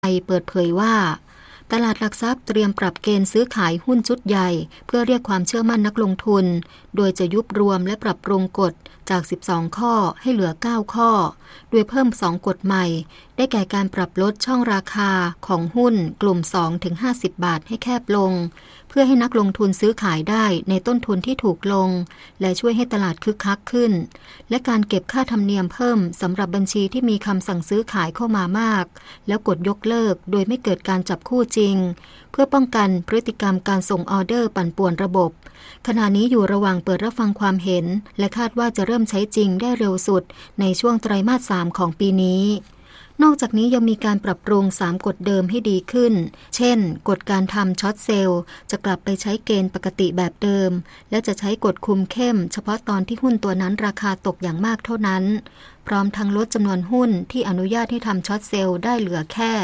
เปิดเผยว่าตลาดหลักทรัพย์เตรียมปรับเกณฑ์ซื้อขายหุ้นชุดใหญ่เพื่อเรียกความเชื่อมั่นนักลงทุนโดยจะยุบรวมและปรับปรุงกฎจาก12ข้อให้เหลือ9ข้อโดยเพิ่ม2กฎใหม่ได้แก่การปรับลดช่องราคาของหุ้นกลุ่ม 2-50 บาทให้แคบลงเพื่อให้นักลงทุนซื้อขายได้ในต้นทุนที่ถูกลงและช่วยให้ตลาดคึกคักขึ้นและการเก็บค่าธรรมเนียมเพิ่มสำหรับบัญชีที่มีคำสั่งซื้อขายเข้ามามากแล้วกดยกเลิกโดยไม่เกิดการจับคู่จริงเพื่อป้องกันพฤติกรรมการส่งออเดอร์ปั่นป่วนระบบขณะนี้อยู่ระหว่างเปิดรับฟังความเห็นและคาดว่าจะเริ่มใช้จริงได้เร็วสุดในช่วงไตรมาส 3ของปีนี้นอกจากนี้ยังมีการปรับปรุง3กฎเดิมให้ดีขึ้นเช่นกฎการทำช็อตเซลล์จะกลับไปใช้เกณฑ์ปกติแบบเดิมและจะใช้กฎคุมเข้มเฉพาะตอนที่หุ้นตัวนั้นราคาตกอย่างมากเท่านั้นพร้อมทั้งลดจำนวนหุ้นที่อนุญาตให้ทำช็อตเซลล์ได้เหลือแค่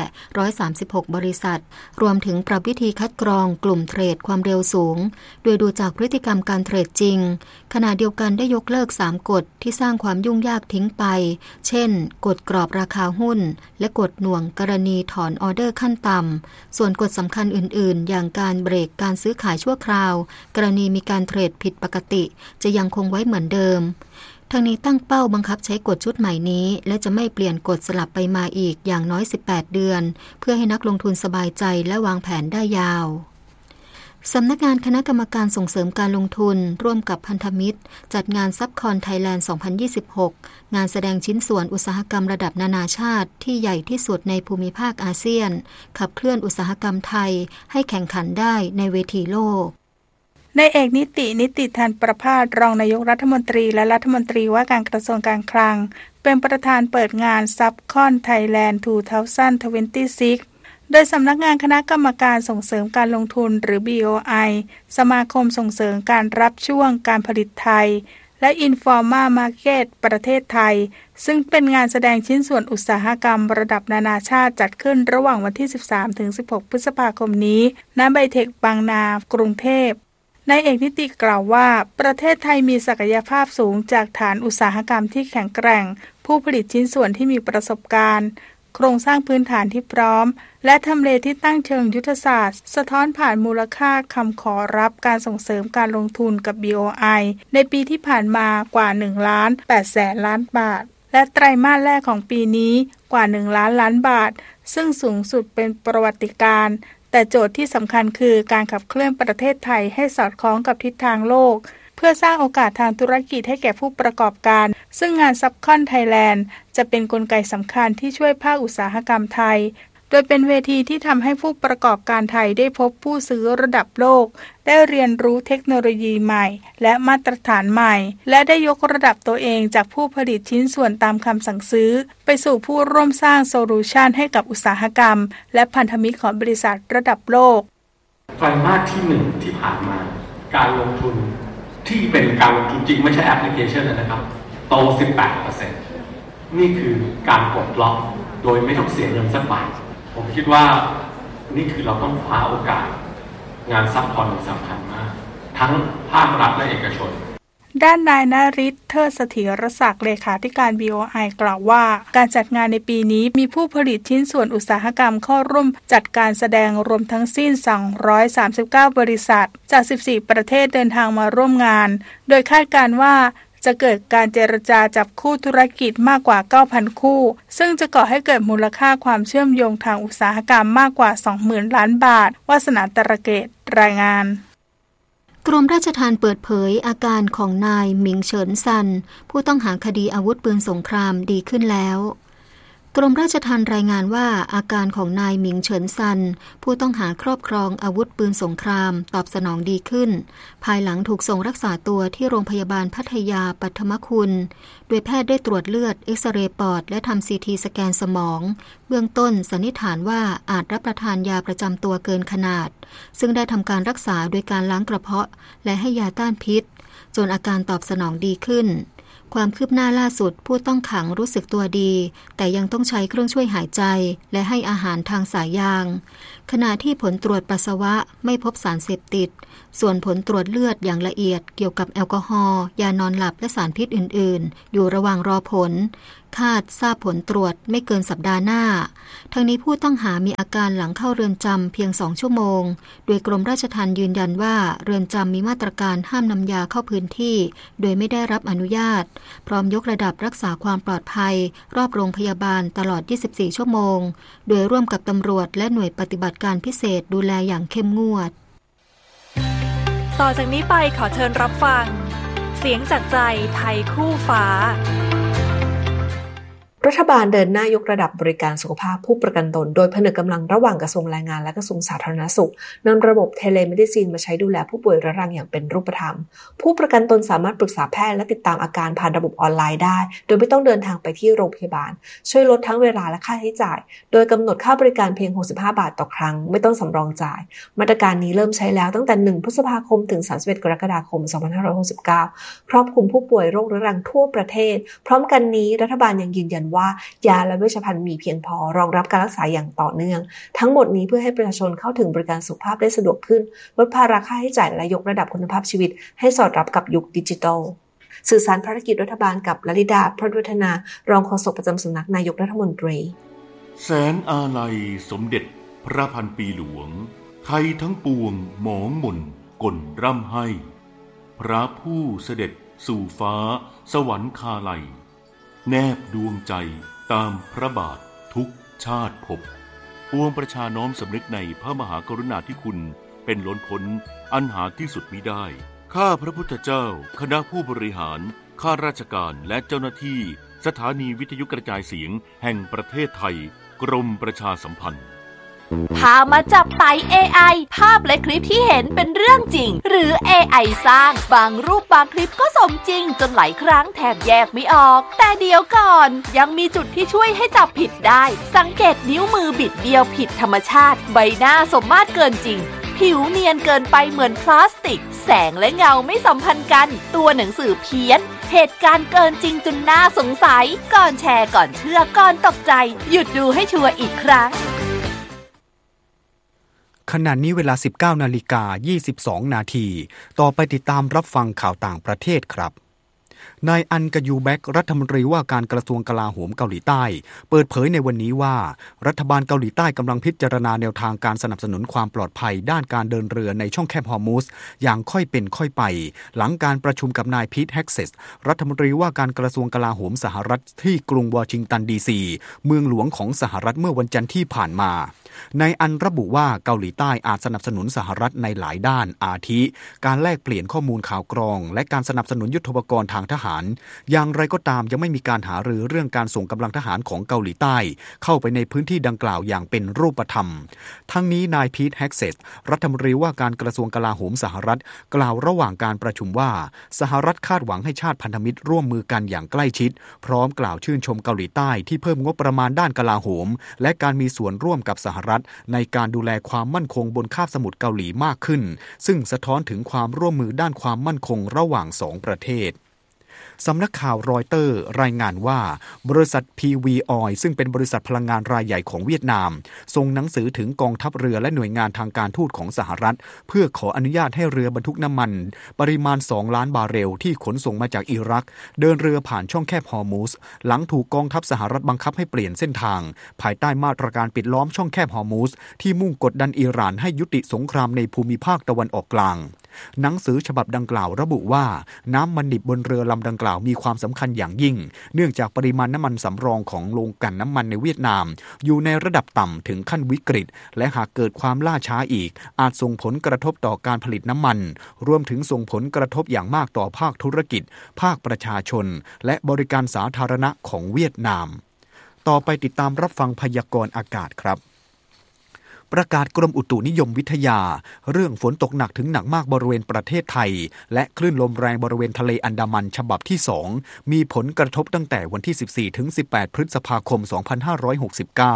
136บริษัทรวมถึงปรับวิธีคัดกรองกลุ่มเทรดความเร็วสูงโดยดูจากพฤติกรรมการเทรดจริงขณะเดียวกันได้ยกเลิก3กฎที่สร้างความยุ่งยากทิ้งไปเช่นกฎกรอบราคาหุ้นและกฎหน่วงกรณีถอนออเดอร์ขั้นต่ำส่วนกฎสำคัญอื่นๆอย่างการเบรกการซื้อขายชั่วคราวกรณีมีการเทรดผิดปกติจะยังคงไว้เหมือนเดิมทางนี้ตั้งเป้าบังคับใช้กฎชุดใหม่นี้และจะไม่เปลี่ยนกฎสลับไปมาอีกอย่างน้อย18เดือนเพื่อให้นักลงทุนสบายใจและวางแผนได้ยาวสำนักงานคณะกรรมการส่งเสริมการลงทุนร่วมกับพันธมิตรจัดงานซับคอนไทยแลนด์2026งานแสดงชิ้นส่วนอุตสาหกรรมระดับนานาชาติที่ใหญ่ที่สุดในภูมิภาคอาเซียนขับเคลื่อนอุตสาหกรรมไทยให้แข่งขันได้ในเวทีโลกนายเอกนิติธันประภาสรองนายกรัฐมนตรีและรัฐมนตรีว่าการกระทรวงการคลังเป็นประธานเปิดงานซับคอนไทยแลนด์2026โดยสำนักงานคณะกรรมการส่งเสริมการลงทุนหรือ BOI สมาคมส่งเสริมการรับช่วงการผลิตไทยและ Informa Market ประเทศไทยซึ่งเป็นงานแสดงชิ้นส่วนอุตสาหกรรมระดับนานาชาติจัดขึ้นระหว่างวันที่ 13-16 พฤษภาคมนี้ณไบเทคบางนากรุงเทพนายเอกนิติกล่าวว่าประเทศไทยมีศักยภาพสูงจากฐานอุตสาหกรรมที่แข็งแกร่งผู้ผลิตชิ้นส่วนที่มีประสบการณ์โครงสร้างพื้นฐานที่พร้อมและทำเลที่ตั้งเชิงยุทธศาสตร์สะท้อนผ่านมูลค่าคำขอรับการส่งเสริมการลงทุนกับ BOI ในปีที่ผ่านมากว่า1,800,000 ล้านบาทและไตรมาสแรกของปีนี้กว่า1 ล้านล้านบาทซึ่งสูงสุดเป็นประวัติการณ์แต่โจทย์ที่สำคัญคือการขับเคลื่อนประเทศไทยให้สอดคล้องกับทิศทางโลกเพื่อสร้างโอกาสทางธุรกิจให้แก่ผู้ประกอบการซึ่งงานซับคอนไทยแลนด์จะเป็นกลไกสำคัญที่ช่วยภาคอุตสาหกรรมไทยโดยเป็นเวทีที่ทำให้ผู้ประกอบการไทยได้พบผู้ซื้อระดับโลกได้เรียนรู้เทคโนโลยีใหม่และมาตรฐานใหม่และได้ยกระดับตัวเองจากผู้ผลิตชิ้นส่วนตามคำสั่งซื้อไปสู่ผู้ร่วมสร้างโซลูชันให้กับอุตสาหกรรมและพันธมิตรของบริษัทระดับโลกไตรมาสที่1ที่ผ่านมาการลงทุนที่เป็นการลงทุนจริงไม่ใช่แอปพลิเคชันนะครับโต 18% นี่คือการปลดล็อกโดยไม่ต้องเสียเงินสักบาทผมคิดว่านี่คือเราต้องคว้าโอกาสงานซับคอนสำคัญมากทั้งภาครัฐและเอกชนด้านนายณฤทธิ์เทิดเสถียรศักดิ์เลขาธิการ BOI กล่าวว่าการจัดงานในปีนี้มีผู้ผลิตชิ้นส่วนอุตสาหกรรมเข้าร่วมจัดการแสดงรวมทั้งสิ้น239บริษัทจาก14ประเทศเดินทางมาร่วมงานโดยคาดการณ์ว่าจะเกิดการเจรจาจับคู่ธุรกิจมากกว่า 9,000 คู่ซึ่งจะก่อให้เกิดมูลค่าความเชื่อมโยงทางอุตสาหกรรมมากกว่า 20,000 ล้านบาทวาสนาตระเกตรายงานกรมราชทัณฑ์เปิดเผยอาการของนายหมิงเฉินซันผู้ต้องหาคดีอาวุธปืนสงครามดีขึ้นแล้วกรมราชทัณฑ์รายงานว่าอาการของนายหมิงเฉินซันผู้ต้องหาครอบครองอาวุธปืนสงครามตอบสนองดีขึ้นภายหลังถูกส่งรักษาตัวที่โรงพยาบาลพัทยาปัทมคุณโดยแพทย์ได้ตรวจเลือดเอ็กซเรย์ปอดและทำ CT สแกนสมองเบื้องต้นสันนิษฐานว่าอาจรับประทานยาประจำตัวเกินขนาดซึ่งได้ทำการรักษาโดยการล้างกระเพาะและให้ยาต้านพิษจนอาการตอบสนองดีขึ้นความคืบหน้าล่าสุดผู้ต้องขังรู้สึกตัวดีแต่ยังต้องใช้เครื่องช่วยหายใจและให้อาหารทางสายยางขณะที่ผลตรวจปัสสาวะไม่พบสารเสพติดส่วนผลตรวจเลือดอย่างละเอียดเกี่ยวกับแอลกอฮอล์ยานอนหลับและสารพิษอื่นๆอยู่ระหว่างรอผลคาดทราบผลตรวจไม่เกินสัปดาห์หน้าทั้งนี้ผู้ต้องหามีอาการหลังเข้าเรือนจำเพียง2 ชั่วโมงโดยกรมราชทัณฑ์ยืนยันว่าเรือนจำมีมาตรการห้ามนำยาเข้าพื้นที่โดยไม่ได้รับอนุญาตพร้อมยกระดับรักษาความปลอดภัยรอบโรงพยาบาลตลอด24 ชั่วโมงโดยร่วมกับตำรวจและหน่วยปฏิบัติการพิเศษดูแลอย่างเข้มงวดต่อจากนี้ไปขอเชิญรับฟังเสียงจากใจไทยคู่ฟ้ารัฐบาลเดินหน้ายกระดับบริการสุขภาพผู้ประกันตนโดยผนึกกำลังระหว่างกระทรวงแรงงานและกระทรวงสาธารณสุขนำระบบเทเลเมดิซินมาใช้ดูแลผู้ป่วยเรื้อรังอย่างเป็นรูปธรรมผู้ประกันตนสามารถปรึกษาแพทย์และติดตามอาการผ่านระบบออนไลน์ได้โดยไม่ต้องเดินทางไปที่โรงพยาบาลช่วยลดทั้งเวลาและค่าใช้จ่ายโดยกำหนดค่าบริการเพียง65 บาทต่อครั้งไม่ต้องสำรองจ่ายมาตรการนี้เริ่มใช้แล้วตั้งแต่1 พฤษภาคมถึง31 กรกฎาคม 2569ครอบคลุมผู้ป่วยโรคเรื้อรังทั่วประเทศพร้อมกันนี้รัฐบาลยังยืนยันว่ายาและเวชภัณฑ์มีเพียงพอรองรับการรักษาอย่างต่อเนื่องทั้งหมดนี้เพื่อให้ประชาชนเข้าถึงบริการสุขภาพได้สะดวกขึ้นลดภาระค่าใช้จ่ายและยกระดับคุณภาพชีวิตให้สอดรับกับยุคดิจิทัลสื่อสารภารกิจรัฐบาลกับลลิดา พรหมวัฒนารองโฆษกประจำสำนักนายกรัฐมนตรีแสนอาลัยสมเด็จพระพันปีหลวงไทยทั้งปวงหมองหม่นก่นร่ำให้พระผู้เสด็จสู่ฟ้าสวรรคาลัยแนบดวงใจตามพระบาททุกชาติภพปวงประชาน้อมสำนึกในพระมหากรุณาธิคุณเป็นล้นพ้นอันหาที่สุดมิได้ข้าพระพุทธเจ้าคณะผู้บริหารข้าราชการและเจ้าหน้าที่สถานีวิทยุกระจายเสียงแห่งประเทศไทยกรมประชาสัมพันธ์พามาจับไต่ AI ภาพและคลิปที่เห็นเป็นเรื่องจริงหรือ AI สร้างบางรูปบางคลิปก็สมจริงจนหลายครั้งแทบแยกไม่ออกแต่เดี๋ยวก่อนยังมีจุดที่ช่วยให้จับผิดได้สังเกตนิ้วมือบิดเบี้ยวผิดธรรมชาติใบหน้าสมมาตรเกินจริงผิวเนียนเกินไปเหมือนพลาสติกแสงและเงาไม่สัมพันธ์กันตัวหนังสือเพี้ยนเหตุการณ์เกินจริงจนน่าสงสัยก่อนแชร์ก่อนเชื่อก่อนตกใจหยุดดูให้ชัวร์อีกครั้งขณะนี้เวลา 19:22 นาทีต่อไปติดตามรับฟังข่าวต่างประเทศครับนายอันกะยูแบกรัฐมนตรีว่าการกระทรวงกลาโหมเกาหลีใต้เปิดเผยในวันนี้ว่ารัฐบาลเกาหลีใต้กำลังพิจารณาแนวทางการสนับสนุนความปลอดภัยด้านการเดินเรือในช่องแคบฮอร์มุซอย่างค่อยเป็นค่อยไปหลังการประชุมกับนายพีทแฮกเซสรัฐมนตรีว่าการกระทรวงกลาโหมสหรัฐที่กรุงวอชิงตันดีซีเมืองหลวงของสหรัฐเมื่อวันจันทร์ที่ผ่านมานายอันระบุว่าเกาหลีใต้อาจสนับสนุนสหรัฐในหลายด้านอาทิการแลกเปลี่ยนข้อมูลข่าวกรองและการสนับสนุนยุทโธปกรณ์ทางทหารอย่างไรก็ตามยังไม่มีการหารือเรื่องการส่งกำลังทหารของเกาหลีใต้เข้าไปในพื้นที่ดังกล่าวอย่างเป็นรูปธรรมทั้งนี้นายพีทแฮกเซสรัฐมนตรีว่าการกระทรวงกลาโหมสหรัฐกล่าวระหว่างการประชุมว่าสหรัฐคาดหวังให้ชาติพันธมิตรร่วมมือกันอย่างใกล้ชิดพร้อมกล่าวชื่นชมเกาหลีใต้ที่เพิ่มงบประมาณด้านกลาโหมและการมีส่วนร่วมกับสหรัฐในการดูแลความมั่นคงบนคาบสมุทรเกาหลีมากขึ้นซึ่งสะท้อนถึงความร่วมมือด้านความมั่นคงระหว่าง2ประเทศสำนักข่าวรอยเตอร์รายงานว่าบริษัท PV Oil ซึ่งเป็นบริษัทพลังงานรายใหญ่ของเวียดนามส่งหนังสือถึงกองทัพเรือและหน่วยงานทางการทูตของสหรัฐเพื่อขออนุญาตให้เรือบรรทุกน้ำมันปริมาณ2 ล้านบาร์เรลที่ขนส่งมาจากอิรักเดินเรือผ่านช่องแคบฮอร์มุซหลังถูกกองทัพสหรัฐบังคับให้เปลี่ยนเส้นทางภายใต้มาตรการปิดล้อมช่องแคบฮอร์มุซที่มุ่งกดดันอิหร่านให้ยุติสงครามในภูมิภาคตะวันออกกลางหนังสือฉบับดังกล่าวระบุว่าน้ำมันดิบบนเรือลำดังกล่าวมีความสำคัญอย่างยิ่งเนื่องจากปริมาณน้ำมันสำรองของโรงกลั่นน้ำมันในเวียดนามอยู่ในระดับต่ำถึงขั้นวิกฤตและหากเกิดความล่าช้าอีกอาจส่งผลกระทบต่อการผลิตน้ำมันรวมถึงส่งผลกระทบอย่างมากต่อภาคธุรกิจภาคประชาชนและบริการสาธารณะของเวียดนามต่อไปติดตามรับฟังพยากรณ์อากาศครับประกาศกรมอุตุนิยมวิทยาเรื่องฝนตกหนักถึงหนักมากบริเวณประเทศไทยและคลื่นลมแรงบริเวณทะเลอันดามันฉบับที่2มีผลกระทบตั้งแต่วันที่14ถึง18พฤษภาคม2569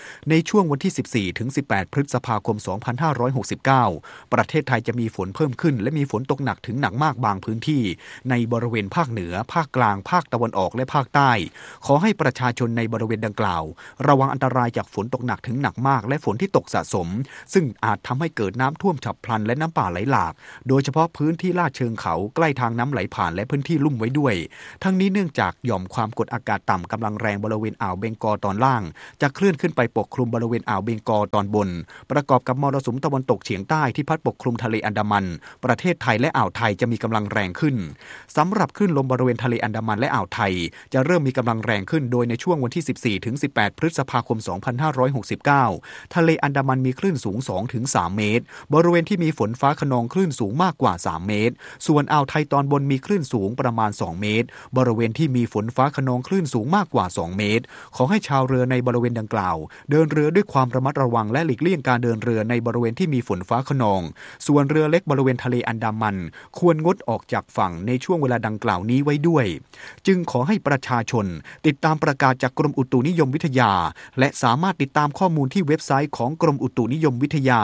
ในช่วงวันที่ 14 ถึง 18 พฤษภาคม 2569 ประเทศไทยจะมีฝนเพิ่มขึ้นและมีฝนตกหนักถึงหนักมากบางพื้นที่ในบริเวณภาคเหนือภาคกลางภาคตะวันออกและภาคใต้ขอให้ประชาชนในบริเวณดังกล่าวระวังอันตรายจากฝนตกหนักถึงหนักมากและฝนที่ตกสะสมซึ่งอาจทำให้เกิดน้ำท่วมฉับพลันและน้ำป่าไหลหลากโดยเฉพาะพื้นที่ลาดเชิงเขาใกล้ทางน้ำไหลผ่านและพื้นที่ลุ่มไว้ด้วยทั้งนี้เนื่องจากหย่อมความกดอากาศต่ำกำลังแรงบริเวณอ่าวเบงกอลตอนล่างจะเคลื่อนขึ้นไปปกคลุมบริเวณอ่าวเบงกอลตอนบนประกอบกับมรสุมตะวันตกเฉียงใต้ที่พัดปกคลุมทะเลอันดามันประเทศไทยและอ่าวไทยจะมีกำลังแรงขึ้นสำหรับคลื่นลมบริเวณทะเลอันดามันและอ่าวไทยจะเริ่มมีกำลังแรงขึ้นโดยในช่วงวันที่ 14 ถึง 18 พฤษภาคม 2569 ทะเลอันดามันมีคลื่นสูง 2-3 เมตรบริเวณที่มีฝนฟ้าคะนองคลื่นสูงมากกว่า 3 เมตรส่วนอ่าวไทยตอนบนมีคลื่นสูงประมาณ 2 เมตรบริเวณที่มีฝนฟ้าคะนองคลื่นสูงมากกว่า 2 เมตรขอให้ชาวเรือในบริเวณดังกล่าวเดินเรือด้วยความระมัดระวังและหลีกเลี่ยงการเดินเรือในบริเวณที่มีฝนฟ้าคะนองส่วนเรือเล็กบริเวณทะเลอันดามันควรงดออกจากฝั่งในช่วงเวลาดังกล่าวนี้ไว้ด้วยจึงขอให้ประชาชนติดตามประกาศจากกรมอุตุนิยมวิทยาและสามารถติดตามข้อมูลที่เว็บไซต์ของกรมอุตุนิยมวิทยา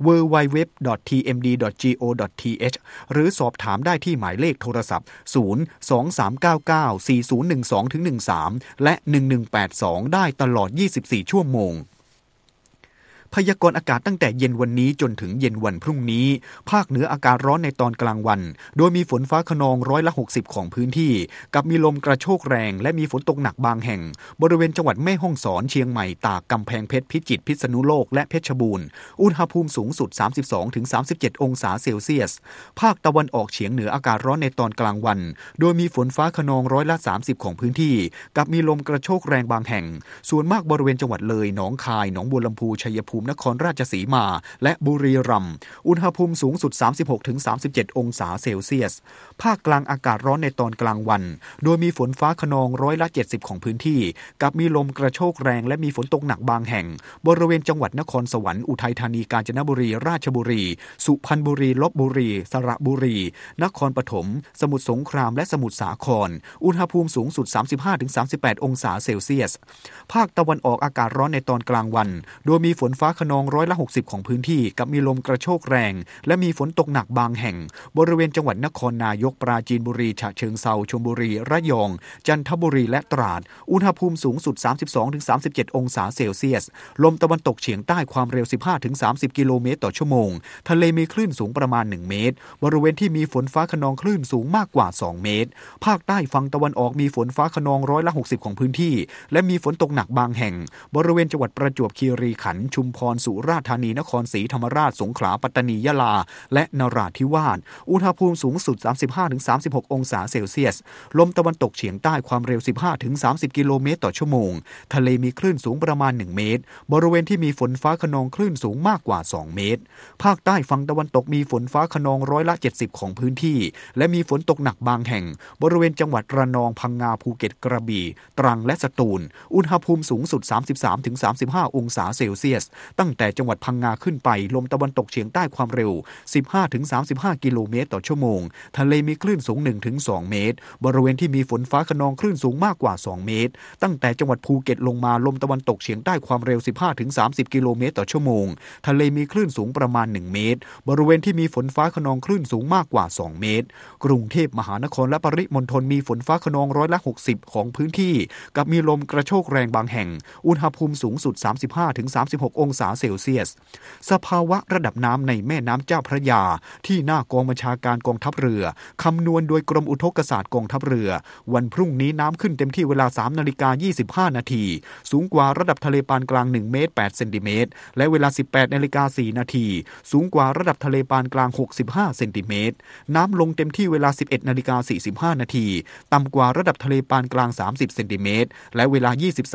www.tmd.go.th หรือสอบถามได้ที่หมายเลขโทรศัพท์ 023994012-13 และ 1182 ได้ตลอด 24 ชั่วโมงพยากรณ์อากาศตั้งแต่เย็นวันนี้จนถึงเย็นวันพรุ่งนี้ภาคเหนืออากาศร้อนในตอนกลางวันโดยมีฝนฟ้าคะนอง60%ของพื้นที่กับมีลมกระโชกแรงและมีฝนตกหนักบางแห่งบริเวณจังหวัดแม่ฮ่องสอนเชียงใหม่ตากกำแพงเพชรพิจิตรพิษณุโลกและเพชรบูรณ์อุณหภูมิสูงสุด 32-37 องศาเซลเซียสภาคตะวันออกเฉียงเหนืออากาศร้อนในตอนกลางวันโดยมีฝนฟ้าคะนอง30%ของพื้นที่กับมีลมกระโชกแรงบางแห่งส่วนมากบริเวณจังหวัดเลยหนองคายหนองบัวลำพูชัยภูมินครราชสีมาและบุรีรัมย์อุณหภูมิสูงสุด 36-37 องศาเซลเซียสภาคกลางอากาศร้อนในตอนกลางวันโดยมีฝนฟ้าคะนอง70%ของพื้นที่กับมีลมกระโชกแรงและมีฝนตกหนักบางแห่งบริเวณจังหวัดนครสวรรค์อุทัยธานีกาญจนบุรีราชบุรีสุพรรณบุรีลพบุรีสระบุรีนครปฐมสมุทรสงครามและสมุทรสาครอุณหภูมิสูงสุด 35-38 องศาเซลเซียสภาคตะวันออกอากาศร้อนในตอนกลางวันโดยมีฝนฟ้าคะนอง60%ของพื้นที่กับมีลมกระโชกแรงและมีฝนตกหนักบางแห่งบริเวณจังหวัดนครนายกปราจีนบุรีฉะเชิงเทราชลบุรีระยองจันทบุรีและตราดอุณหภูมิสูงสุด 32-37 องศาเซลเซียสลมตะวันตกเฉียงใต้ความเร็ว 15-30 กิโลเมตรต่อชั่วโมงทะเลมีคลื่นสูงประมาณ1เมตรบริเวณที่มีฝนฟ้าคะนองคลื่นสูงมากกว่า2เมตรภาคใต้ฝั่งตะวันออกมีฝนฟ้าคะนอง60%ของพื้นที่และมีฝนตกหนักบางแห่งบริเวณจังหวัดประจวบคีรีขันธ์ชุมพรสุราษฎร์ธานีนครศรีธรรมราชสงขลาปัตตานียะลาและนราธิวาสอุณหภูมิสูงสุด 35-36 องศาเซลเซียสลมตะวันตกเฉียงใต้ความเร็ว 15-30 กิโลเมตรต่อชั่วโมงทะเลมีคลื่นสูงประมาณ1เมตรบริเวณที่มีฝนฟ้าคะนองคลื่นสูงมากกว่า2เมตรภาคใต้ฝั่งตะวันตกมีฝนฟ้าคะนอง70%ของพื้นที่และมีฝนตกหนักบางแห่งบริเวณจังหวัดระนองพังงาภูเก็ตกระบี่ตรังและสตูลอุณหภูมิสูงสุด 33-35 องศาเซลเซียสตั้งแต่จังหวัดพังงาขึ้นไปลมตะวันตกเฉียงใต้ความเร็ว 15-35 กิโลเมตรต่อชั่วโมงทะเลมีคลื่นสูง 1-2 เมตรบริเวณที่มีฝนฟ้าคะนองคลื่นสูงมากกว่า2เมตรตั้งแต่จังหวัดภูเก็ตลงมาลมตะวันตกเฉียงใต้ความเร็ว 15-30 กิโลเมตรต่อชั่วโมงทะเลมีคลื่นสูงประมาณ1เมตรบริเวณที่มีฝนฟ้าคะนองคลื่นสูงมากกว่า2เมตรกรุงเทพมหานครและปริมณฑลมีฝนฟ้าคะนอง60%ของพื้นที่กับมีลมกระโชกแรงบางแห่งอุณหภูมิสูงสุด 35-36 องศาเซลเซียสสภาวะระดับน้ำในแม่น้ำเจ้าพระยาที่หน้ากองบัญชาการกองทัพเรือคำนวณโดยกรมอุทกศาสตร์กองทัพเรือวันพรุ่งนี้น้ำขึ้นเต็มที่เวลา 3:25 นาทีสูงกว่าระดับทะเลปานกลาง1เมตร8เซนติเมตรและเวลา 18:04 นาทีสูงกว่าระดับทะเลปานกลาง65เซนติเมตรน้ำลงเต็มที่เวลา 11:45 นาทีต่ำกว่าระดับทะเลปานกลาง30เซนติเมตรและเวลา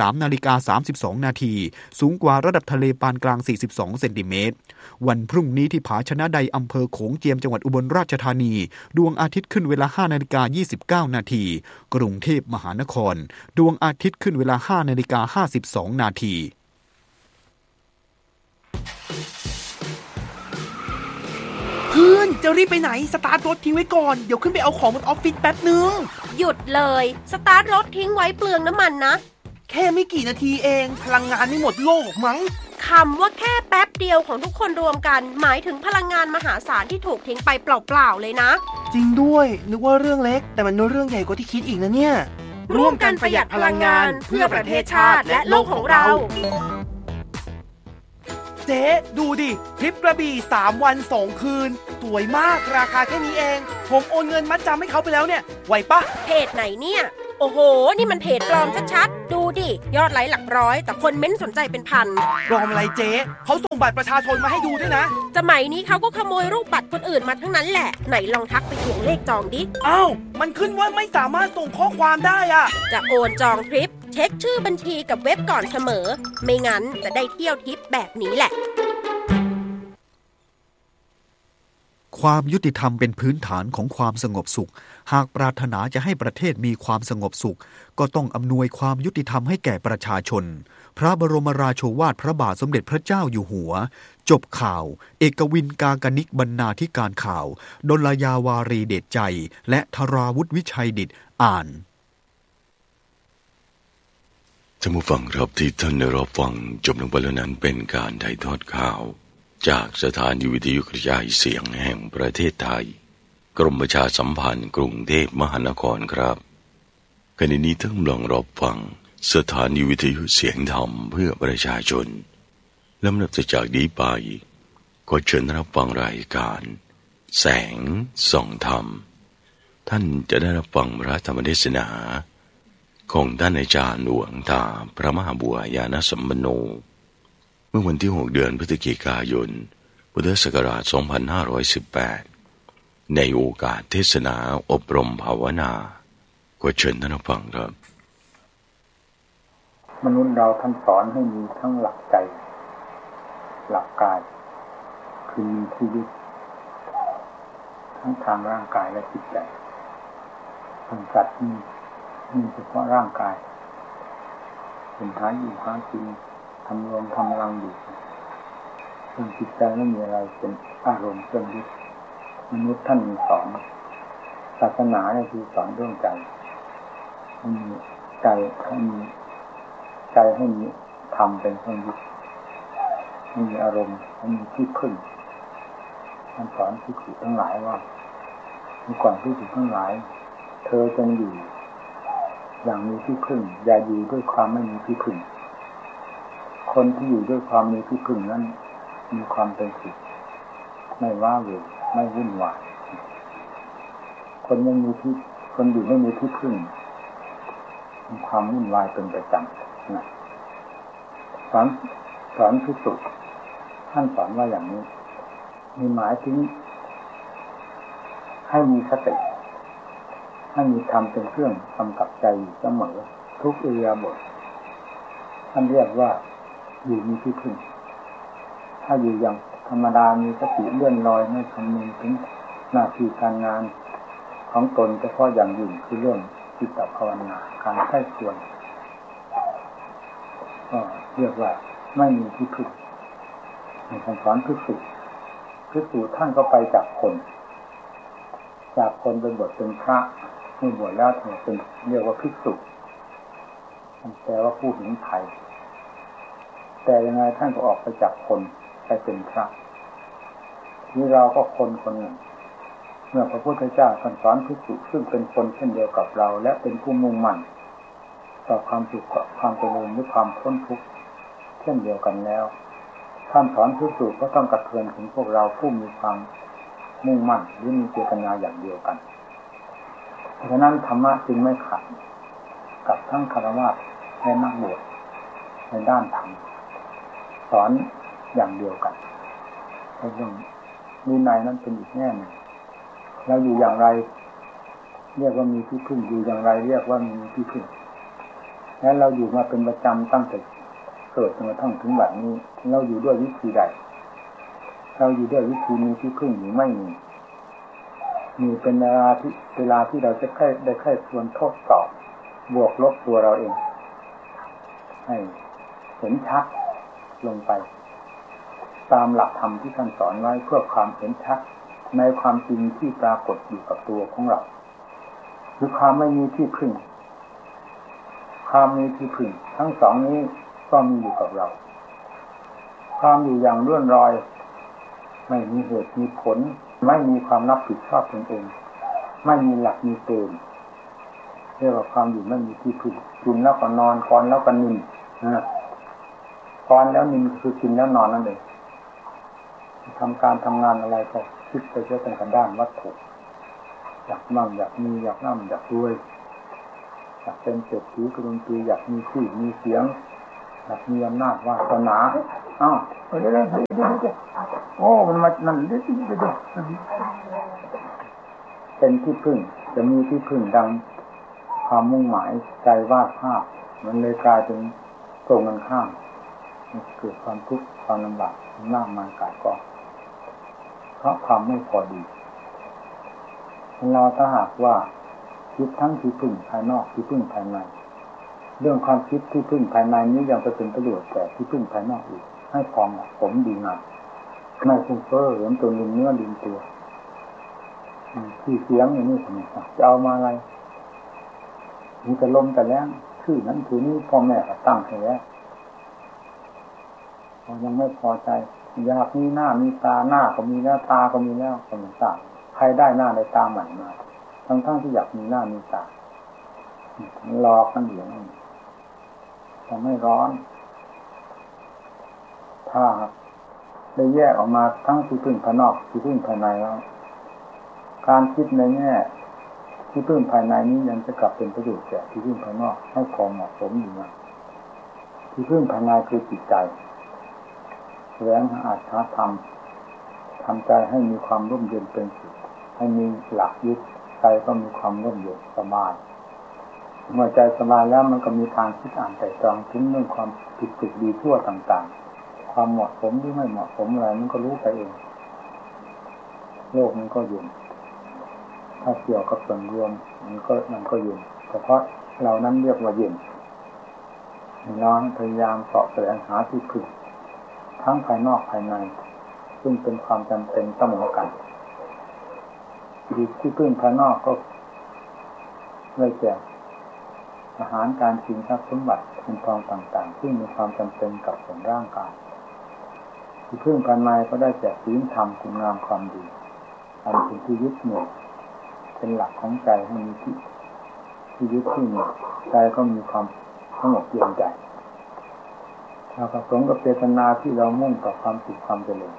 23:32 นาทีสูงกว่าระดับทะเลปานกลาง42เซนติเมตรวันพรุ่งนี้ที่ผาชนะใดอำเภอโขงเจียมจังหวัดอุบลราชธานีดวงอาทิตย์ขึ้นเวลา 5:29 นาทีกรุงเทพมหานครดวงอาทิตย์ขึ้นเวลา 5:52 นาทีเพื่อนจะรีบไปไหนสตาร์ทรถทิ้งไว้ก่อนเดี๋ยวขึ้นไปเอาของบนออฟฟิศแป๊บนึงหยุดเลยสตาร์ทรถทิ้งไว้เปลืองน้ำมันนะแค่ไม่กี่นาทีเองพลังงานไม่หมดโลกมั้งคำว่าแค่แป๊บเดียวของทุกคนรวมกันหมายถึงพลังงานมหาศาลที่ถูกทิ้งไปเปล่าๆเลยนะจริงด้วยนึกว่าเรื่องเล็กแต่มันเรื่องใหญ่กว่าที่คิดอีกนะเนี่ยร่วมกันประหยัดพลังงานเพื่อประเทศชาติและโลกของเราเจ๊ดูดิทริปกระบี่3 วัน 2 คืนสวยมากราคาแค่นี้เองผมโอนเงินมัดจำให้เขาไปแล้วเนี่ยไหวปะเพจไหนเนี่ยโอ้โหนี่มันเพจปลอมชัดๆดูดิยอดไลค์หลักร้อยแต่คนเม้นสนใจเป็นพันปลอมอะไรเจ๊เขาส่งบัตรประชาชนมาให้ดูด้วยนะสมัยนี้เขาก็ขโมยรูปบัตรคนอื่นมาทั้งนั้นแหละไหนลองทักไปทวงเลขจองดิอ้าวมันขึ้นว่าไม่สามารถส่งข้อความได้อะจะโอนจองทริปเช็คชื่อบัญชีกับเว็บก่อนเสมอไม่งั้นจะได้เที่ยวทริปแบบนี้แหละความยุติธรรมเป็นพื้นฐานของความสงบสุขหากปรารถนาจะให้ประเทศมีความสงบสุขก็ต้องอำนวยความยุติธรรมให้แก่ประชาชนพระบรมราโชวาทพระบาทสมเด็จพระเจ้าอยู่หัวจบข่าวเอกวินกากนิกบรรณาธิการข่าวดลยาวารีเดชใจและธราวุฒิวิชัยดิษฐ์อ่านท่านผู้ฟังครับที่ท่านได้รับฟังจบลงไปแล้วนั้นเป็นการถ่ายทอดข่าวจากสถานีวิทยุกระจายเสียงแห่งประเทศไทยกรมประชาสัมพันธ์กรุงเทพมหานครครับขณะนี้ท่านกำลังรับฟังสถานีวิทยุเสียงธรรมเพื่อประชาชนลำดับจากนี้ไปก็เชิญรับฟังรายการแสงส่องธรรมท่านจะได้รับฟังพระธรรมเทศนาของท่านอาจารย์หลวงตาพระมหาบัวยานสัมปันโนเมื่อวันที่6 เดือนพฤศจิกายนพุทธศักราช 2518 ในโอกาสเทศนาอบรมภาวนาก็เชิญท่านฟังครับมนุษย์เราท่านสอนให้มีทั้งหลักใจหลักกายคือมีชีวิตทั้งทางร่างกายและจิตใจทางสัตว์มีเฉพาะร่างกายเป็นหาอยู่หากินทำรวมทำรังอยู่ส่วนจิตใจไม่มีอะไรเป็นอารมณ์เครื่องยึดมนุษย์ท่านมีสอนศาสนาเนี่ยคือสอนเรื่องใจให้มีใจให้มีใจให้มีธรรมเป็นเครื่องยึดให้มีอารมณ์ให้มีที่พึ่งท่านสอนภิกษุทั้งหลายว่าเมื่อก่อนภิกษุทั้งหลายเธอจงอยู่อย่างมีที่พึ่งอย่าอยู่ด้วยความไม่มีที่พึ่งคนที่อยู่ด้วยความมีที่พึ่งนั้นมีความเป็นสุขไม่ว้าเหวไม่วุ่นวายคนไม่มีที่คนอยู่ไม่มีที่พึ่งมีความวุ่นวายเป็นประจำนะสอนภิกษุท่านสอนว่าอย่างนี้มีหมายถึงให้มีสติให้มีธรรมเป็นเครื่องกำกับใจอยู่เสมอทุกอิริยาบถท่านเรียกว่าอยู่มีที่พึ่งถ้าอยู่อย่างธรรมดามีสติเลื่อนลอยไม่คำนึงถึงหน้าที่การงานของตนเฉพาะอย่างยิ่งคือเรื่องจิตภาวนาการใช้ส่วนก็เรียกว่าไม่มีที่พึ่งในคำสอนภิกษุท่านก็ไปจากคนไปบวชเป็นพระให้บวชแล้วเป็นเรียกว่าภิกษุแปลว่าผู้เห็นภัยแต่ยังไงท่านก็ออกไปจากคนไปเป็นพระนี่เราก็คนหนึ่งเมื่อพระพุทธเจ้าสอนภิกษุซึ่งเป็นคนเช่นเดียวกับเราและเป็นผู้มุ่งมั่นต่อความสุขความเจริญหรือความพ้นทุกข์เช่นเดียวกันแล้วท่านสอนภิกษุก็ต้องกระเทือนถึงพวกเราผู้มีความมุ่งมั่นหรือมีเจตนาอย่างเดียวกันเพราะฉะนั้นธรรมะจึงไม่ขัดกับทั้งฆราวาสและนักบวชในด้านธรรมสอนอย่างเดียวกันเพราะเรื่องวินัยนั้นเป็นอีกแง่หนึ่งเราอยู่อย่างไรเรียกว่ามีที่พึ่งอยู่อย่างไรเรียกว่ามีที่พึ่งและเราอยู่มาเป็นประจำตั้งแต่เกิดจนกระทั่งถึงบัดนี้เราอยู่ด้วยวิธีใดเราอยู่ด้วยวิธีมีที่พึ่งหรือไม่มีเป็นเวลาที่เราจะได้ค่อยควรทดสอบบวกลบตัวเราเองให้เห็นชัดลงไปตามหลักธรรมที่ท่านสอนไว้เพื่อความเห็นชัดในความจริงที่ปรากฏอยู่กับตัวของเราคือความไม่มีที่พึ่งความมีที่พึ่งทั้งสองนี้ก็มีอยู่กับเราความอยู่อย่างเลื่อนลอยไม่มีเหตุมีผลไม่มีความรับผิดชอบตนเองไม่มีหลักมีเกณฑ์เรียกว่าความอยู่ไม่มีที่พึ่งกินแล้วก็นอนกอนแล้วก็นิ่มกอนแล้วนิ่มคือกินแล้วนอนนั่นเองทำการทำงานอะไรก็คิดไปเพื่อเป็นกันด้านวัตถุอยากมั่งอยากมีอยากร่ำอยากรวยอยากเป็นเศรษฐีกระดุมตีอยากมีชื่อมีเสียงอยากมีอำนาจวาสนาเดี๋ยวโอ้มันมานั่นเดี๋ยวเป็นที่พึ่งจะมีที่พึ่งดังความมุ่งหมายใจวาดภาพมันเลยกลายเป็นตรงกันข้ามเกิดความทุกข์ความลำบากมากมายกายกองเพราะความไม่พอดีเราถ้าหากว่าคิดทั้งที่พึ่งภายนอกที่พึ่งภายในเรื่องความคิดที่พึ่งภายในนี้ยังจะเป็นประโยชน์แต่ที่พึ่งภายนอกอีกให้พอเหมาะสมดีงามไม่ฟุ้งเฟ้อเหมือนตัวลืมเนื้อลืมตัวที่เสียงอย่างนี้ทำไมจะเอามาอะไรมีแต่ลมแต่แรงชื่อนั้นคือนี้พ่อแม่ก็ตั้งให้แล้วยังไม่พอใจอยากมีหน้ามีตาหน้าก็มีแล้วตาก็มีแล้วก็ไม่ทราบใครได้หน้าได้ตาใหม่มาทั้งที่อยากมีหน้ามีตาหลอกกันอย่างนี้ทำให้ร้อนถ้าได้แยกออกมาทั้งที่พึ่งภายนอกที่พึ่งภายในแล้วการคิดในแง่ที่พึ่งภายในนี้ยังจะกลับเป็นประโยชน์แก่ที่พึ่งภายนอกให้พอเหมาะสมอยู่นะที่พึ่งภายในคือจิตใจแสวงหาอัตถธรรมทำใจให้มีความร่มเย็นเป็นสุขให้มีหลักยึดใจก็มีความร่มเย็นสบายเมื่อใจสบายแล้วมันก็มีทางคิดอ่านแต่จองถึงเรื่องความผิดดีชั่วต่างๆความเหมาะสมหรือไม่เหมาะสมอะไรมันก็รู้ไปเองโลกมันก็เย็นถ้าเกี่ยวกับส่วนรวมมันก็เย็นเฉพาะเรานั้นเรียกว่าเย็นเราพยายามเสาะแสวงหาที่พึ่งทั้งภายนอกภายในซึ่งเป็นความจำเป็นเสมอกันที่พึ่งภายนอกก็ได้แก่อาหารการกินทรัพย์สมบัติเงินทองต่างๆซึ่งมีความจำเป็นกับส่วนร่างกายที่พึ่งภายในก็ได้แก่ศีลธรรมคุณงามความดีอันเป็นที่ยึดเหนี่ยวเป็นหลักของใจให้มีที่ยึดที่เหนี่ยวใจก็มีความสงบเย็นใจเราประสงค์กับเจตนาที่เรามุ่งต่อความสุขความเจริญ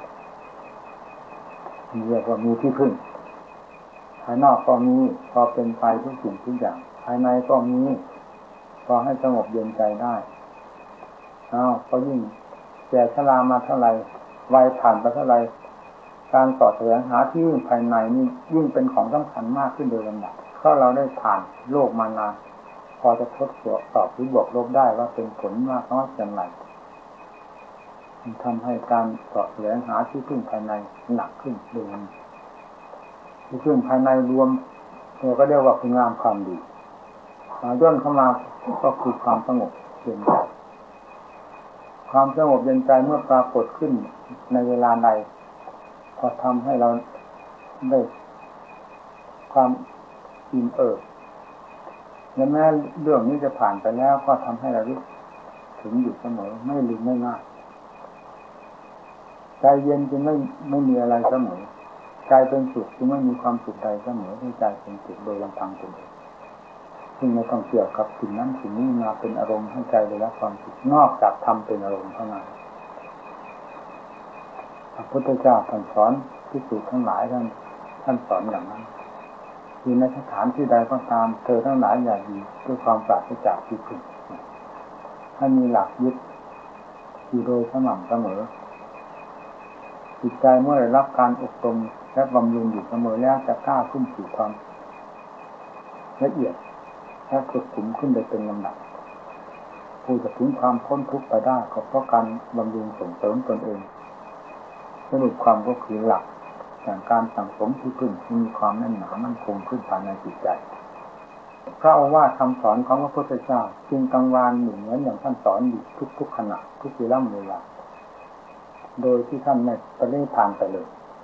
เรียกว่ามีที่พึ่งภายนอกก็มีพอเป็นไปทุกสิ่งทุกอย่างภายในก็มีพอให้สงบเย็นใจได้ก็ยิ่งแก่ชรามาเท่าไรวัยผ่านไปเท่าไรการต่อแสวงหาที่พึ่งภายในนี่ยิ่งเป็นของสำคัญมากขึ้นโดยลำดับเพราะเราได้ผ่านโลกมานานพอจะทดสอบหรือบวกลบได้ว่าเป็นผลมากน้อยเพียงไรทำให้การต่อแสวงหาที่พึ่งภายในหนักขึ้นโดยลำดับที่พึ่งภายในรวมเราก็เรียกว่าคุณงามความดีย่นเข้ามาก็คือความสงบเย็นใจความสงบเย็นใจเมื่อปรากฏขึ้นในเวลาใดพอทำให้เราได้ความอิ่มเอิบและแม้เรื่องนี้จะผ่านไปแล้วก็ทำให้เรารู้ถึงอยู่เสมอไม่ลืมไม่ง่ายใจเย็นจึงไม่มีอะไรเสมอใจเป็นสุขจึงไม่มีความสุขใดเสมอที่ใจเป็นสุขโดยลำพังตนเองซึ่งไม่ต้องเกี่ยวกับสิ่งนั้นสิ่งนี้มาเป็นอารมณ์ให้ใจได้รับความสุขนอกจากทำเป็นอารมณ์เท่านั้นพระพุทธเจ้าท่านสอนภิกษุทั้งหลายท่านสอนอย่างนั้นอยู่ในสถานที่ใดก็ตามเธอทั้งหลายอย่าอยู่ด้วยความปราศจากที่พึ่งให้มีหลักยึดอยู่โดยสม่ำเสมอจิตใจเมื่อได้รับการอบรมและบำรุงอยู่เสมอแล้วจะกล้าขึ้นสู่ความละเอียดและสุขุมขึ้นโดยเป็นลำดับผู้จะถึงความพ้นทุกข์ไปได้ก็เพราะการบำรุงส่งเสริมตนเองสรุปความก็คือหลักอย่างการสั่งสมที่พึ่งที่มีความแน่นหนามั่นคงขึ้นภายในจิตใจพระโอวาทคำสอนของพระพุทธเจ้าจึงกังวานเหมือนอย่างท่านสอนอยู่ทุกขณะทุกเวลาโดยที่ท่านไม่ปฏิทานไปเลย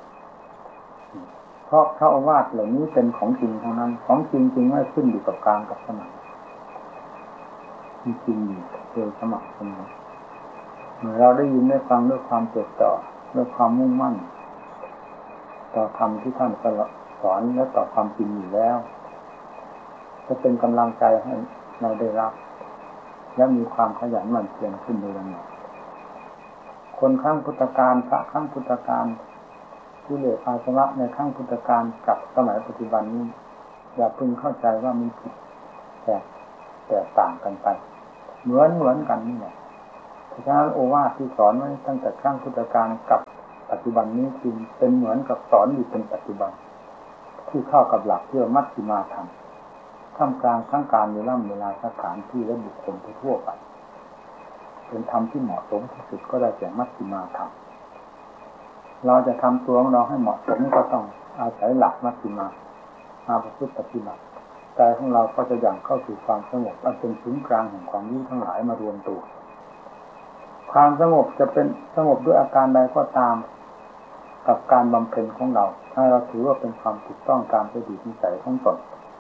เพราะพระโอวาทเหล่านี้เป็นของจริงทั้งนั้นของจริงจริงไม่ขึ้นอยู่กับการกับสมัยจริงๆโดยสมัครเสมอเมื่อเราได้ยินได้ฟังด้วยความจดจ่อด้วยความมุ่งมั่นต่อธรรมที่ท่านสอนและต่อความจริงอยู่แล้วจะเป็นกำลังใจให้เราได้รับและมีความขยันหมั่นเพียรขึ้นโดยลำดับคนข้างพุทธกาลพระข้างพุทธกาลที่เหลืออาสวะในข้างพุทธกาลกับสมัยปัจจุบันนี้อย่าพึงเข้าใจว่ามีผิดแตกต่างกันไปเหมือนกันนี่แหละเพราะฉะนั้นโอวาทที่สอนไว้ตั้งแต่ข้างพุทธกาลกับปัจจุบันนี้จึงเป็นเหมือนกับสอนอยู่เป็นปัจจุบันที่เข้ากับหลักที่มัชฌิมาธรรมท่ามกลางทั้งการเวลาสถานที่และบุคคลทั่วไปเป็นธรรมที่เหมาะสมที่สุดก็ได้แก่มัชฌิมาธรรมเราจะทำตัวของเราให้เหมาะสมก็ต้องอาศัยหลักมัชฌิมาประพฤติปฏิบัติใจของเราก็จะยังเข้าสู่ความสงบอันเป็นศูนย์กลางแห่งความรู้ทั้งหลายมารวมตัวความสงบจะเป็นสงบด้วยอาการใดก็ตามกับการบำเพ็ญของเราให้เราถือว่าเป็นความถูกต้องตามประดิษฐ์นิสัยของตน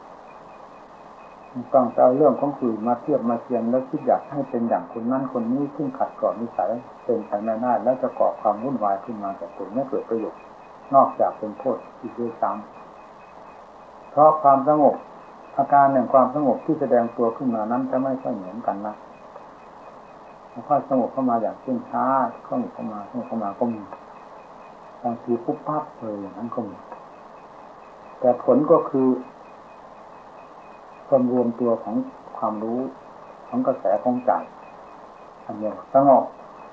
ต้องเอาเรื่องของคนอื่นมาเทียบมาเทียมแล้วคิดอยากให้เป็นอย่างคนนั้นคนนี้ซึ่งขัดต่อนิสัยเป็นไปไม่ได้แล้วจะก่อความวุ่นวายขึ้นมาแต่ตนไม่เกิดประโยชน์นอกจากเป็นโทษอีกด้วยซ้ำเพราะความสงบอาการแห่งความสงบที่แสดงตัวขึ้นมานั้นจะไม่ค่อยเหมือนกันนะค่อยสงบเข้ามาอย่างช้าเข้าเข้ามาก็มีบางทีปุ๊บปั๊บเลยอย่างนั้นก็มีแต่ผลก็คือความรวมตัวของความรู้ของกระแสของใจอันเดียวสงบ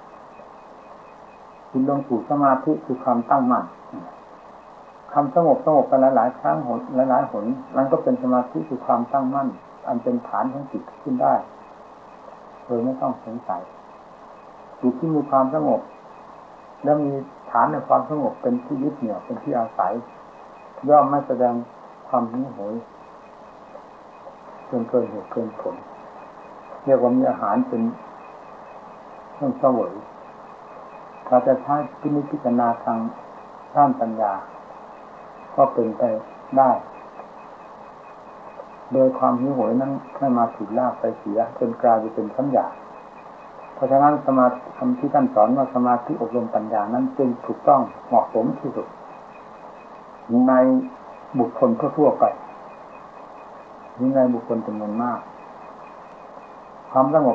คุณลงสู่สมาธิคือความตั้งมั่นคำสงบกันหลายๆครั้งหลายๆหนมันก็เป็นสมาธิคือความตั้งมั่นอันเป็นฐานของจิตขึ้นได้โดยไม่ต้องสงสัยจิตที่มีความสงบและมีฐานในความสงบเป็นที่ยึดเหนี่ยวเป็นที่อาศัยย่อมไม่แสดงความหิวโหยจนเกินเหตุเกินผลเรียกว่ามีอาหารเป็นเครื่องเสวยเราจะใช้พิจารณาทางด้านปัญญาก็เป็นไปได้โดยความหิวโหยนั้นไม่มาถูกลากไปเสียจนกลายเป็นสัญญาเพราะฉะนั้นสมาธิคำที่ท่านสอนว่าสมาธิอบรมปัญญานั้นจึงถูกต้องเหมาะสมที่สุดในบุคคลทั่วไปในบุคคลจำนวนมากความสงบ